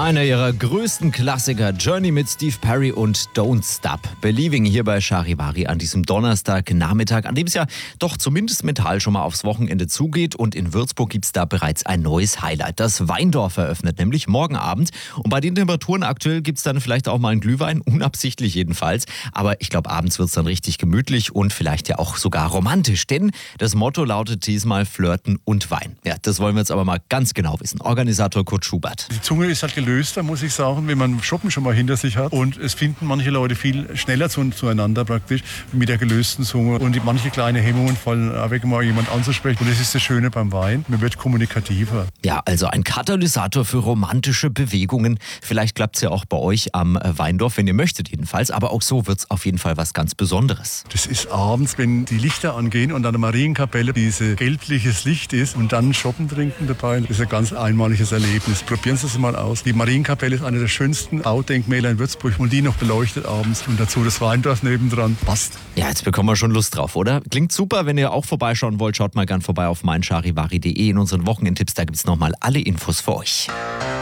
Einer ihrer größten Klassiker, Journey mit Steve Perry und Don't Stop Believing hier bei Charivari an diesem Donnerstagnachmittag, an dem es ja doch zumindest mental schon mal aufs Wochenende zugeht. Und in Würzburg gibt es da bereits ein neues Highlight. Das Weindorf eröffnet nämlich morgen Abend. Und bei den Temperaturen aktuell gibt es dann vielleicht auch mal einen Glühwein, unabsichtlich jedenfalls. Aber ich glaube, abends wird es dann richtig gemütlich und vielleicht ja auch sogar romantisch. Denn das Motto lautet diesmal Flirten und Wein. Ja, das wollen wir jetzt aber mal ganz genau wissen. Organisator Kurt Schubert. Die Zunge ist halt gelöster, muss ich sagen, wenn man Shoppen schon mal hinter sich hat. Und es finden manche Leute viel schneller zueinander praktisch mit der gelösten Zunge. Und manche kleine Hemmungen fallen weg, mal jemand anzusprechen. Und das ist das Schöne beim Wein. Man wird kommunikativer. Ja, also ein Katalysator für romantische Bewegungen. Vielleicht klappt es ja auch bei euch am Weindorf, wenn ihr möchtet jedenfalls. Aber auch so wird es auf jeden Fall was ganz Besonderes. Das ist abends, wenn die Lichter angehen und an der Marienkapelle dieses gelbliches Licht ist und dann Shoppen trinken dabei. Das ist ein ganz einmaliges Erlebnis. Probieren Sie es mal aus. Die Marienkapelle ist eine der schönsten Baudenkmäler in Würzburg und die noch beleuchtet abends. Und dazu das Weindorf nebendran. Passt. Ja, jetzt bekommen wir schon Lust drauf, oder? Klingt super, wenn ihr auch vorbeischauen wollt, schaut mal gern vorbei auf meincharivari.de. In unseren Wochenendtipps, da gibt es nochmal alle Infos für euch.